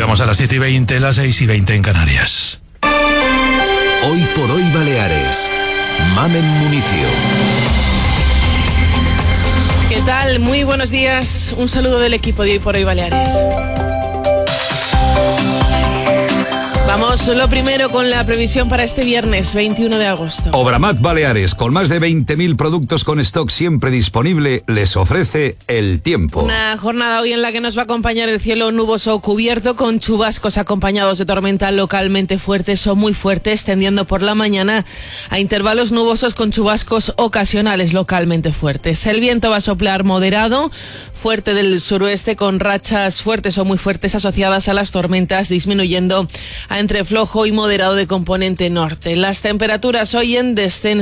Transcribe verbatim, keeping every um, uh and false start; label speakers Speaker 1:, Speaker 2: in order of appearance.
Speaker 1: Llegamos a las siete y veinte, las seis y veinte en Canarias.
Speaker 2: Hoy por hoy Baleares. Mamen Municio.
Speaker 3: ¿Qué tal? Muy buenos días. Un saludo del equipo de Hoy por Hoy Baleares. Vamos lo primero con la previsión para este viernes veintiuno de agosto.
Speaker 2: Obramat Baleares, con más de veinte mil productos con stock siempre disponible, les ofrece el tiempo.
Speaker 3: Una jornada hoy en la que nos va a acompañar el cielo nuboso o cubierto con chubascos acompañados de tormenta localmente fuertes o muy fuertes, tendiendo por la mañana a intervalos nubosos con chubascos ocasionales localmente fuertes. El viento va a soplar moderado, fuerte del suroeste, con rachas fuertes o muy fuertes asociadas a las tormentas, disminuyendo a entre flojo y moderado de componente norte. Las temperaturas hoy en descenso.